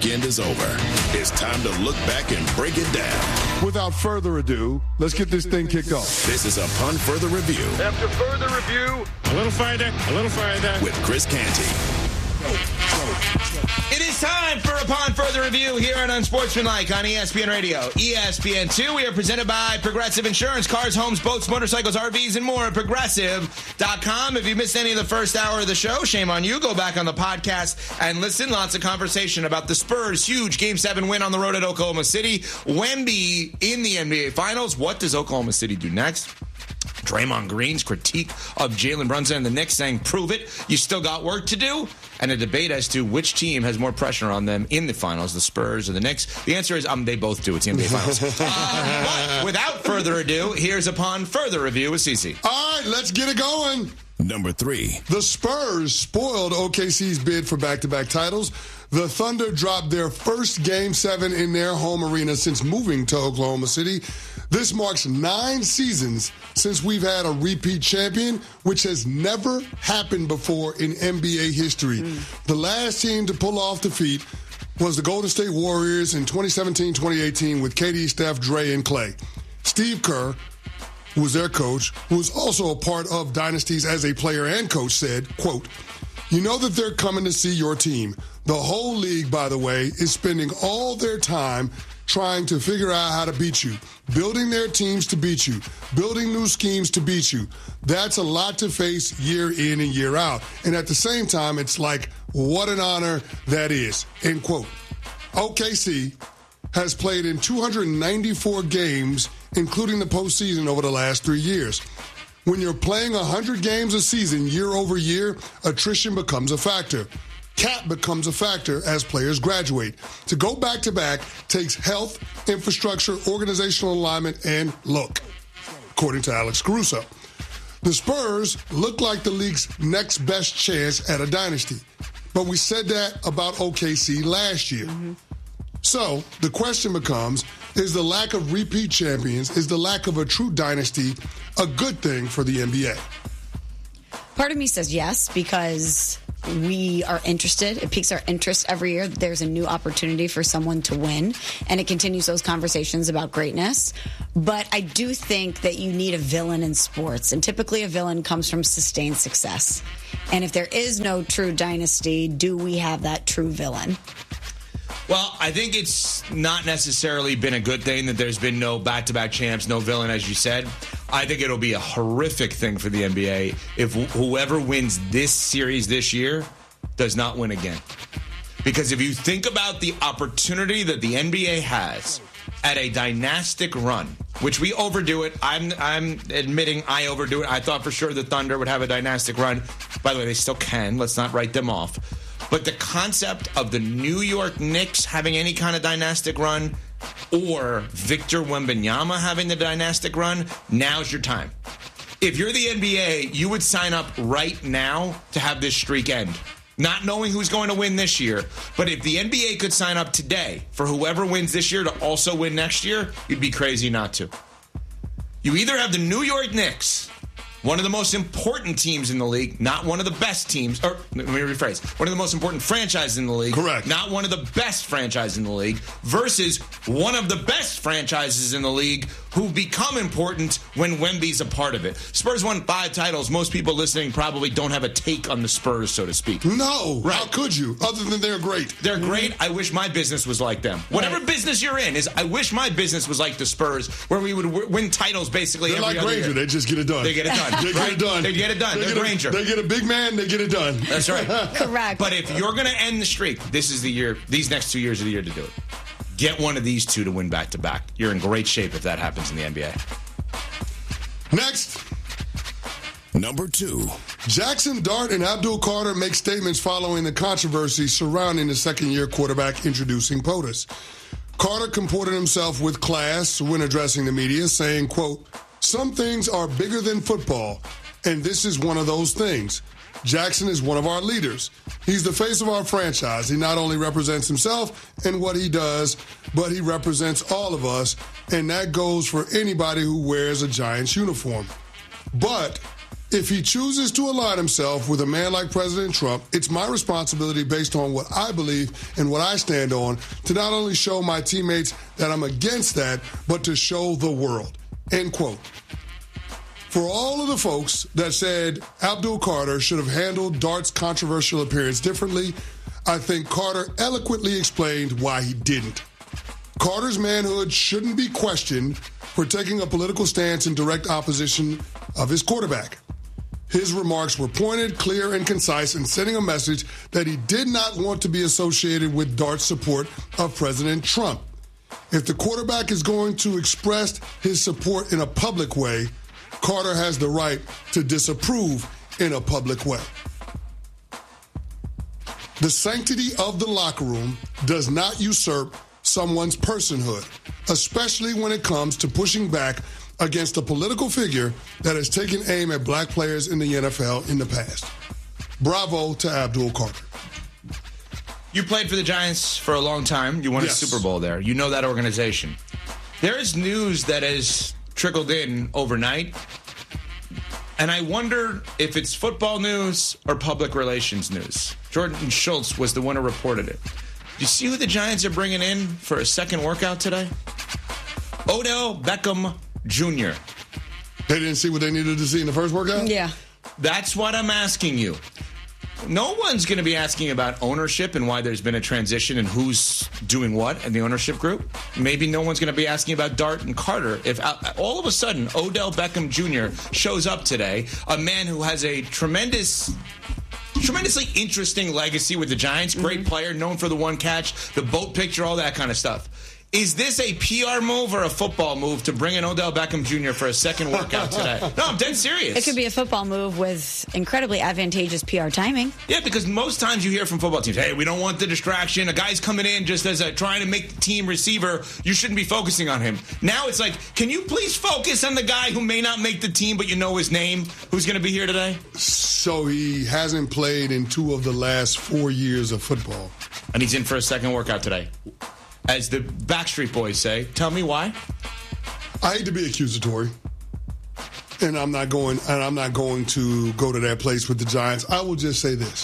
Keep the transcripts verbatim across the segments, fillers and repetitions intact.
weekend is over. It's time to look back and break it down. Without further ado, let's get this thing kicked off. This is Upon Further Review. After further review, a little further, a little further. With Chris Canty. It is time for Upon Further Review here on Unsportsmanlike on E S P N Radio. E S P N two, we are presented by Progressive Insurance. Cars, homes, boats, motorcycles, R Vs, and more at Progressive dot com. If you missed any of the first hour of the show, shame on you. Go back on the podcast and listen. Lots of conversation about the Spurs' huge Game seven win on the road at Oklahoma City. Wemby in the N B A Finals. What does Oklahoma City do next? Draymond Green's critique of Jalen Brunson and the Knicks saying, prove it, you still got work to do. And a debate as to which team has more pressure on them in the finals, the Spurs or the Knicks. The answer is um, they both do. It's the N B A Finals. uh, but without further ado, here's Upon Further Review with Cece. All right, let's get it going. Number three. The Spurs spoiled O K C's bid for back-to-back titles. The Thunder dropped their first Game seven in their home arena since moving to Oklahoma City. This marks nine seasons since we've had a repeat champion, which has never happened before in N B A history. Mm. The last team to pull off the feat was the Golden State Warriors in twenty seventeen twenty eighteen with K D, Steph, Dre, and Clay. Steve Kerr, who was their coach, who was also a part of dynasties as a player and coach, said, quote, "You know that they're coming to see your team. The whole league, by the way, is spending all their time trying to figure out how to beat you, building their teams to beat you, building new schemes to beat you. That's a lot to face year in and year out. And at the same time, it's like, what an honor that is," end quote. O K C has played in two hundred ninety-four games, including the postseason, over the last three years. When you're playing one hundred games a season year over year, attrition becomes a factor. Cap becomes a factor as players graduate. To go back-to-back takes health, infrastructure, organizational alignment, and luck, according to Alex Caruso. The Spurs look like the league's next best chance at a dynasty. But we said that about O K C last year. Mm-hmm. So the question becomes, is the lack of repeat champions, is the lack of a true dynasty a good thing for the N B A? Part of me says yes, because we are interested. It piques our interest every year. There's a new opportunity for someone to win, and it continues those conversations about greatness. But I do think that you need a villain in sports, and typically a villain comes from sustained success. And if there is no true dynasty, do we have that true villain? Well, I think it's not necessarily been a good thing that there's been no back-to-back champs, no villain, as you said. I think it'll be a horrific thing for the N B A if wh- whoever wins this series this year does not win again. Because if you think about the opportunity that the N B A has at a dynastic run, which we overdo it, I'm I'm admitting I overdo it. I thought for sure the Thunder would have a dynastic run. By the way, they still can. Let's not write them off. But the concept of the New York Knicks having any kind of dynastic run or Victor Wembanyama having the dynastic run, now's your time. If you're the N B A, you would sign up right now to have this streak end. Not knowing who's going to win this year. But if the N B A could sign up today for whoever wins this year to also win next year, you'd be crazy not to. You either have the New York Knicks, one of the most important teams in the league, not one of the best teams, or let me rephrase, one of the most important franchises in the league. Correct. Not one of the best franchises in the league, versus one of the best franchises in the league who become important when Wemby's a part of it. Spurs won five titles. Most people listening probably don't have a take on the Spurs, so to speak. No. Right. How could you? Other than they're great. They're great. I wish my business was like them. Whatever Right. business you're in, is I wish my business was like the Spurs, where we would w- win titles basically They're every like other Granger. year. They just get it done. They get it done. They get right? it done. They get it done. They They're get a- Granger. They get a big man, they get it done. That's right. Correct. But if you're going to end the streak, this is the year, these next two years are the year to do it. Get one of these two to win back-to-back. You're in great shape if that happens in the N B A. Next. Number two. Jackson Dart and Abdul Carter make statements following the controversy surrounding the second-year quarterback introducing POTUS. Carter comported himself with class when addressing the media, saying, quote, "Some things are bigger than football, and this is one of those things. Jackson is one of our leaders. He's the face of our franchise. He not only represents himself and what he does, but he represents all of us, and that goes for anybody who wears a Giants uniform. But If he chooses to align himself with a man like President Trump, it's my responsibility based on what I believe and what I stand on to not only show my teammates that I'm against that, but to show the world. End quote. For all of the folks that said Abdul Carter should have handled Dart's controversial appearance differently, I think Carter eloquently explained why he didn't. Carter's manhood shouldn't be questioned for taking a political stance in direct opposition of his quarterback. His remarks were pointed, clear, and concise in sending a message that he did not want to be associated with Dart's support of President Trump. If the quarterback is going to express his support in a public way, Carter has the right to disapprove in a public way. The sanctity of the locker room does not usurp someone's personhood, especially when it comes to pushing back against a political figure that has taken aim at black players in the N F L in the past. Bravo to Abdul Carter. You played for the Giants for a long time. You won Yes. a Super Bowl there. You know that organization. There is news that has trickled in overnight, and I wonder if it's football news or public relations news. Jordan Schultz was the one who reported it. Do you see who the Giants are bringing in for a second workout today? Odell Beckham Junior They didn't see what they needed to see in the first workout? Yeah. That's what I'm asking you. No one's going to be asking about ownership and why there's been a transition and who's doing what in the ownership group. Maybe no one's going to be asking about Dart and Carter. If uh, all of a sudden Odell Beckham Junior shows up today, a man who has a tremendous... tremendously interesting legacy with the Giants. Great mm-hmm. player, known for the one catch, the boat picture, all that kind of stuff. Is this a P R move or a football move to bring in Odell Beckham Junior for a second workout today? No, I'm dead serious. It could be a football move with incredibly advantageous P R timing. Yeah, because most times you hear from football teams, hey, we don't want the distraction. A guy's coming in just as a trying to make the team receiver. You shouldn't be focusing on him. Now it's like, can you please focus on the guy who may not make the team, but you know his name, who's going to be here today? So he hasn't played in two of the last four years of football. And he's in for a second workout today. As the Backstreet Boys say, tell me why. I hate to be accusatory, and I'm not going. And I'm not going to go to that place with the Giants. I will just say this: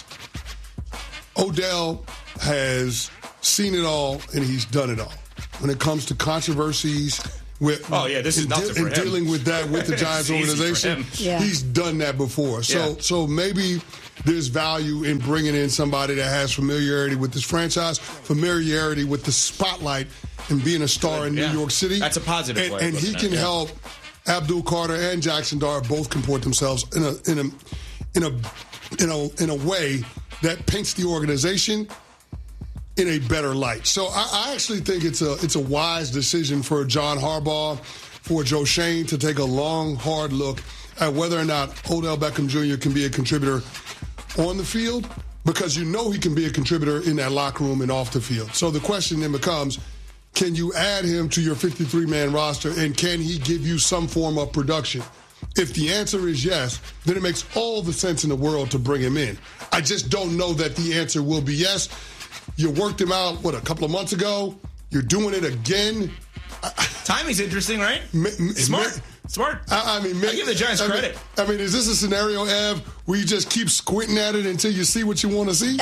Odell has seen it all, and he's done it all. When it comes to controversies, with oh yeah, this is nothing de- for and him. dealing with that with the Giants organization, yeah. he's done that before. So, Yeah. so maybe there's value in bringing in somebody that has familiarity with this franchise, familiarity with the spotlight, and being a star in Yeah. New York City. That's a positive and, way of and he looking can at it, yeah. help Abdul Carter and Jackson Dart both comport themselves in a in a in a in a in a way that paints the organization in a better light. So I, I actually think it's a it's a wise decision for John Harbaugh, for Joe Schoen to take a long, hard look at whether or not Odell Beckham Junior can be a contributor on the field, because you know he can be a contributor in that locker room and off the field. So the question then becomes, can you add him to your fifty-three man roster, and can he give you some form of production? If the answer is yes, then it makes all the sense in the world to bring him in. I just don't know that the answer will be yes. You worked him out, what, a couple of months ago? You're doing it again? Timing's interesting, right? Ma- ma- Smart. ma- Smart. I, I mean, I give the Giants I mean- credit. I mean, is this a scenario, Ev, where you just keep squinting at it until you see what you want to see?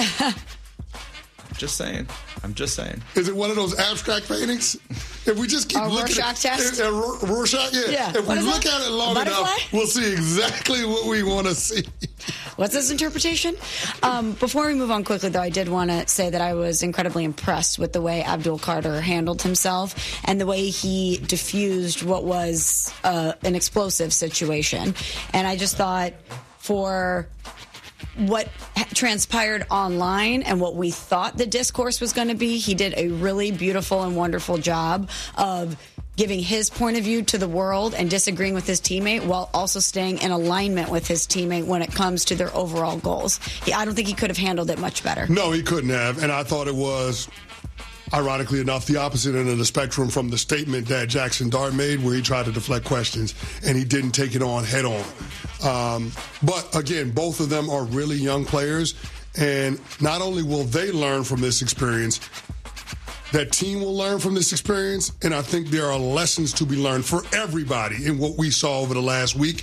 Just saying. I'm just saying. Is it one of those abstract paintings? If we just keep A looking Rorschach at test? A, a Ror- Rorschach, yeah. Yeah. If What we is look that? at it long Butterfly? enough, we'll see exactly what we want to see. What's this interpretation? Um, before we move on quickly, though, I did want to say that I was incredibly impressed with the way Abdul Carter handled himself and the way he diffused what was uh, an explosive situation. And I just thought for what transpired online and what we thought the discourse was going to be, he did a really beautiful and wonderful job of giving his point of view to the world and disagreeing with his teammate while also staying in alignment with his teammate when it comes to their overall goals. He, I don't think he could have handled it much better. No, he couldn't have. And I thought it was, ironically enough, the opposite end of the spectrum from the statement that Jackson Dart made, where he tried to deflect questions and he didn't take it on head on. Um, but again, both of them are really young players. And not only will they learn from this experience, that team will learn from this experience, and I think there are lessons to be learned for everybody in what we saw over the last week.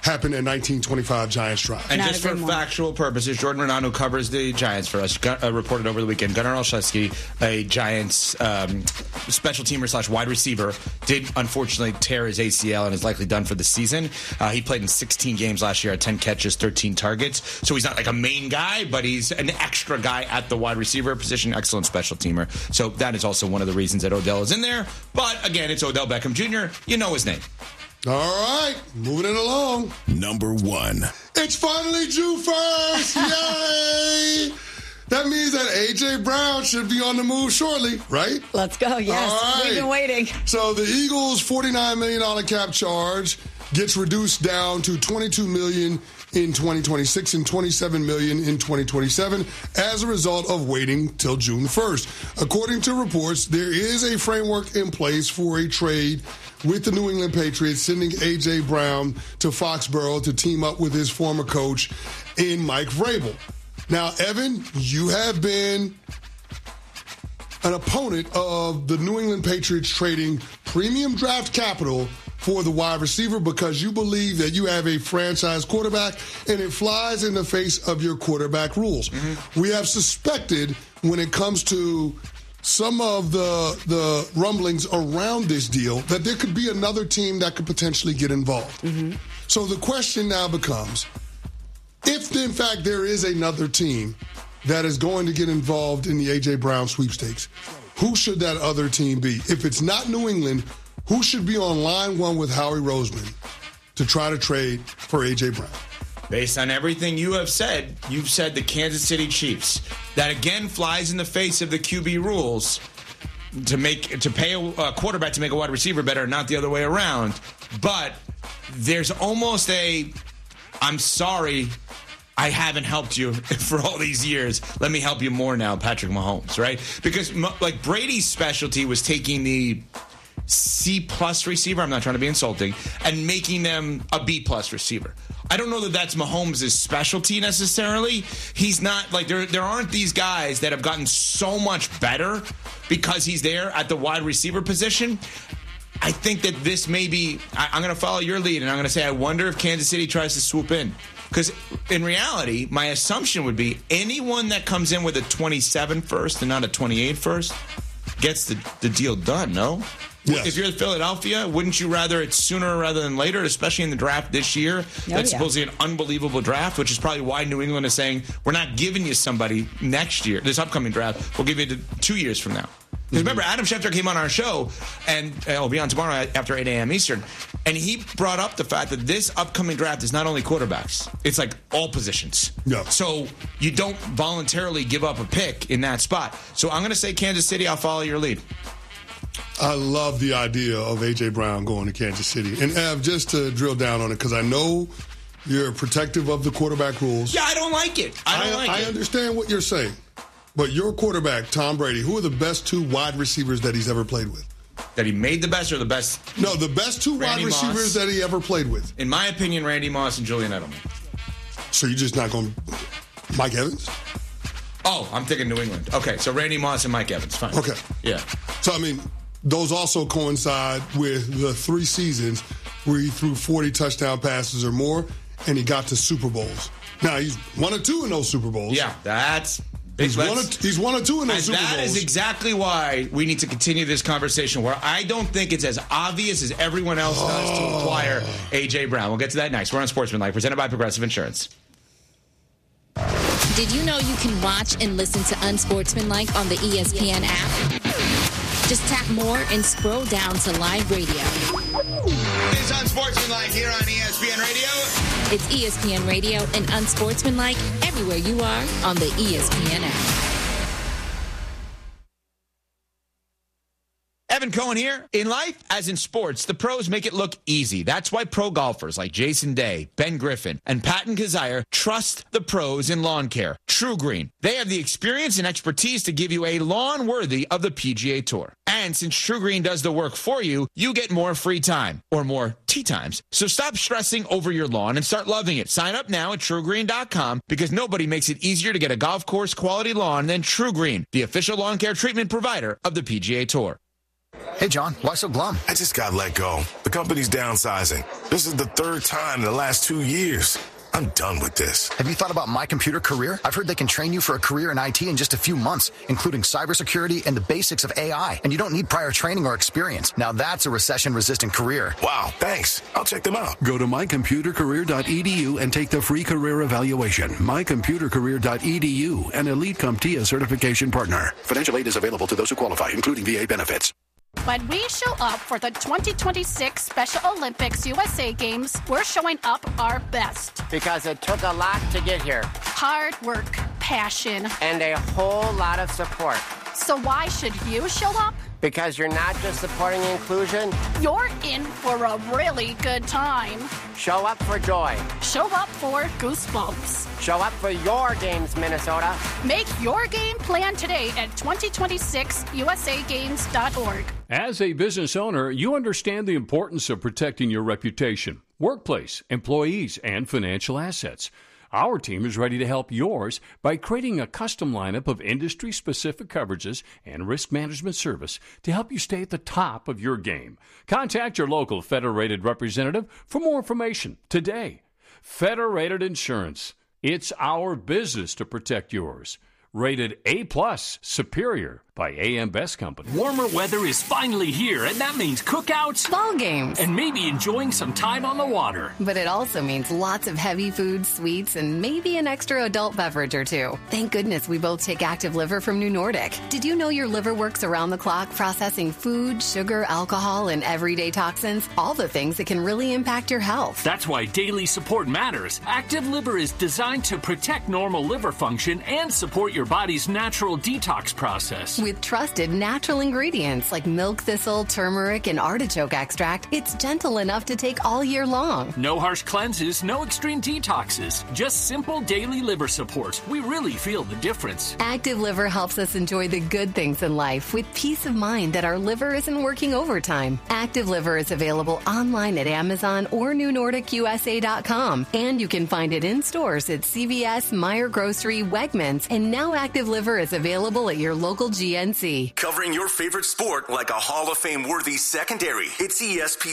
happened at nineteen twenty-five Giants Drive. And Not just a for good one. factual purposes, Jordan Renan, who covers the Giants for us, got, uh, reported over the weekend, Gunnar Olszewski, a Giants um, special teamer slash wide receiver, did unfortunately tear his A C L and is likely done for the season. Uh, he played in sixteen games last year, had ten catches, thirteen targets. So he's not like a main guy, but he's an extra guy at the wide receiver position. Excellent special teamer. So that is also one of the reasons that Odell is in there. But again, it's Odell Beckham Junior You know his name. All right, moving it along. Number one. It's finally June first. Yay! That means that A J. Brown should be on the move shortly, right? Let's go. Yes. All right. We've been waiting. So the Eagles' forty-nine million dollars cap charge gets reduced down to twenty-two million dollars in twenty twenty-six and twenty-seven million dollars in twenty twenty-seven as a result of waiting till June first. According to reports, there is a framework in place for a trade with the New England Patriots, sending A J. Brown to Foxborough to team up with his former coach in Mike Vrabel. Now, Evan, you have been an opponent of the New England Patriots trading premium draft capital for the wide receiver because you believe that you have a franchise quarterback and it flies in the face of your quarterback rules. Mm-hmm. We have suspected when it comes to some of the the rumblings around this deal that there could be another team that could potentially get involved. Mm-hmm. So the question now becomes, if in fact there is another team that is going to get involved in the A J. Brown sweepstakes, who should that other team be? If it's not New England, who should be on line one with Howie Roseman to try to trade for A J. Brown? Based on everything you have said, you've said the Kansas City Chiefs. That again flies in the face of the Q B rules to make to pay a, a quarterback to make a wide receiver better, not the other way around. But there's almost a, I'm sorry, I haven't helped you for all these years. Let me help you more now, Patrick Mahomes, right? Because like Brady's specialty was taking the C-plus receiver, I'm not trying to be insulting, and making them a B-plus receiver. I don't know that that's Mahomes' specialty necessarily. He's not, like, there there aren't these guys that have gotten so much better because he's there at the wide receiver position. I think that this may be, I, I'm going to follow your lead, and I'm going to say I wonder if Kansas City tries to swoop in. Because in reality, my assumption would be anyone that comes in with a twenty-seven first and not a twenty-eight first gets the, the deal done, no? Yes. If you're Philadelphia, wouldn't you rather it sooner rather than later, especially in the draft this year? Oh, that's yeah. supposedly an unbelievable draft, which is probably why New England is saying, we're not giving you somebody next year, this upcoming draft. We'll give you to two years from now. Because remember, Adam Schefter came on our show, and uh, he'll be on tomorrow after eight a.m. Eastern, and he brought up the fact that this upcoming draft is not only quarterbacks, it's like all positions. Yeah. So you don't voluntarily give up a pick in that spot. So I'm going to say Kansas City, I'll follow your lead. I love the idea of A J. Brown going to Kansas City. And, Ev, just to drill down on it, because I know you're protective of the quarterback rules. Yeah, I don't like it. I don't I, like I it. understand what you're saying. But your quarterback, Tom Brady, who are the best two wide receivers that he's ever played with? That he made the best or the best? No, the best two Randy wide receivers Moss. that he ever played with. In my opinion, Randy Moss and Julian Edelman. So you're just not going to Mike Evans? Oh, I'm thinking New England. Okay, so Randy Moss and Mike Evans. Fine. Okay. Yeah. So, I mean, those also coincide with the three seasons where he threw forty touchdown passes or more, and he got to Super Bowls. Now, he's one or two in those Super Bowls. Yeah, that's... He's one, or, he's one or two in those and Super that Bowls. is exactly why we need to continue this conversation, where I don't think it's as obvious as everyone else does Oh. to acquire A J. Brown. We'll get to that next. We're on Sportsmanlike, presented by Progressive Insurance. Did you know you can watch and listen to Unsportsmanlike on the E S P N app? Just tap more and scroll down to live radio. It's Unsportsmanlike here on E S P N Radio. It's E S P N Radio and Unsportsmanlike everywhere you are on the E S P N app. Evan Cohen here. In life, as in sports, the pros make it look easy. That's why pro golfers like Jason Day, Ben Griffin, and Patton Kazire trust the pros in lawn care. True Green. They have the experience and expertise to give you a lawn worthy of the P G A Tour. And since True Green does the work for you, you get more free time, or more tee times. So stop stressing over your lawn and start loving it. Sign up now at true green dot com, because nobody makes it easier to get a golf course quality lawn than True Green, the official lawn care treatment provider of the P G A Tour. Hey, John, why so glum? I just got let go. The company's downsizing. This is the third time in the last two years. I'm done with this. Have you thought about My Computer Career? I've heard they can train you for a career in I T in just a few months, including cybersecurity and the basics of A I. And you don't need prior training or experience. Now that's a recession-resistant career. Wow, thanks. I'll check them out. Go to my computer career dot e d u and take the free career evaluation. my computer career dot e d u, an Elite CompTIA certification partner. Financial aid is available to those who qualify, including V A benefits. When we show up for the twenty twenty-six Special Olympics U S A Games, we're showing up our best. Because it took a lot to get here. Hard work, passion, and a whole lot of support. So why should you show up? Because you're not just supporting inclusion. You're in for a really good time. Show up for joy. Show up for goosebumps. Show up for your games, Minnesota. Make your game plan today at twenty twenty-six U S A games dot org. As a business owner, you understand the importance of protecting your reputation, workplace, employees, and financial assets. Our team is ready to help yours by creating a custom lineup of industry-specific coverages and risk management service to help you stay at the top of your game. Contact your local Federated representative for more information today. Federated Insurance. It's our business to protect yours. Rated A plus, superior by A M Best Company. Warmer weather is finally here, and that means cookouts, ball games, and maybe enjoying some time on the water. But it also means lots of heavy food, sweets, and maybe an extra adult beverage or two. Thank goodness we both take Active Liver from New Nordic. Did you know your liver works around the clock processing food, sugar, alcohol, and everyday toxins? All the things that can really impact your health. That's why daily support matters. Active Liver is designed to protect normal liver function and support your body's natural detox process. With trusted natural ingredients like milk thistle, turmeric, and artichoke extract, it's gentle enough to take all year long. No harsh cleanses, no extreme detoxes. Just simple daily liver support. We really feel the difference. Active Liver helps us enjoy the good things in life with peace of mind that our liver isn't working overtime. Active Liver is available online at Amazon or new nordic u s a dot com. And you can find it in stores at C V S, Meijer Grocery, Wegmans, and now Active Liver is available at your local G N C. Covering your favorite sport like a Hall of Fame worthy secondary. It's E S P